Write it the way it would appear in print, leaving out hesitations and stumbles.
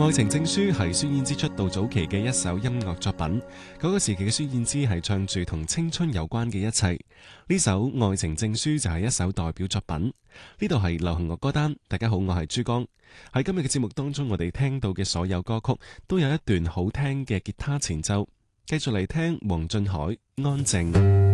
愛情證書係孫燕姿出道早期嘅一首音樂作品，嗰個時期嘅孫燕姿係唱住同青春有關嘅一切。呢首愛情證書就係一首代表作品。呢度係流行樂歌單，大家好，我係珠江。喺今日嘅節目當中，我哋聽到嘅所有歌曲都有一段好聽嘅吉他前奏。繼續嚟聽黃俊凱《安靜》。